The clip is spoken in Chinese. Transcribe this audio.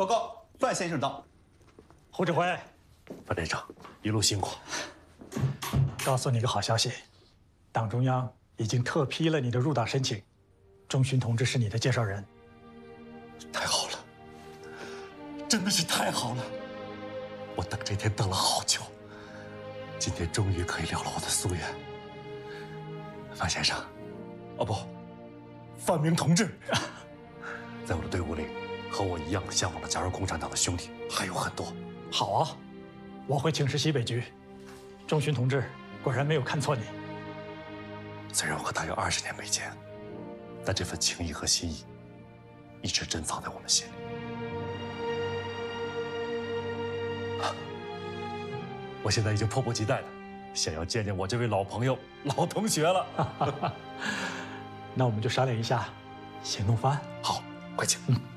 报告，范先生到。 胡指挥， 范连长，一路辛苦。 告诉你个好消息，党中央已经特批了你的入党申请，钟勋同志是你的介绍人。 太好了，真的是太好了！我等这天等了好久，今天终于可以了了我的夙愿。范先生，哦不，范明同志，在我的队伍里，和我一样向往着加入共产党的兄弟还有很多。 好啊，我会请示西北局。钟勋同志果然没有看错你。 虽然我和他有20年没见，但这份情谊和心意一直珍藏在我们心里。我现在已经迫不及待的想要见见我这位老朋友、老同学了。 那我们就商量一下行动方案。 好，快请。